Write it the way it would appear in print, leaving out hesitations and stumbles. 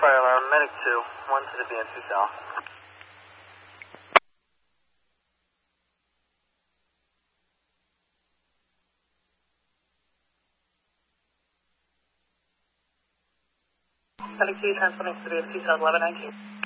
fire alarm, medic 2, 1 to the BNC cell. Medic 2, transmitting to the BNC cell 1119.